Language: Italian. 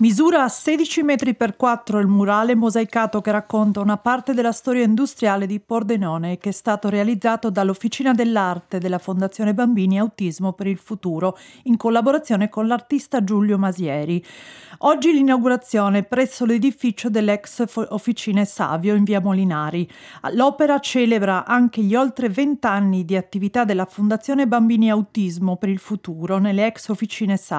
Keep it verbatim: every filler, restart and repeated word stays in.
Misura sedici metri per quattro il murale mosaicato che racconta una parte della storia industriale di Pordenone, che è stato realizzato dall'Officina dell'Arte della Fondazione Bambini Autismo per il Futuro, in collaborazione con l'artista Giulio Masieri. Oggi l'inaugurazione presso l'edificio dell'ex fo- Officine Savio in via Molinari. L'opera celebra anche gli oltre venti anni di attività della Fondazione Bambini Autismo per il Futuro nelle ex Officine Savio.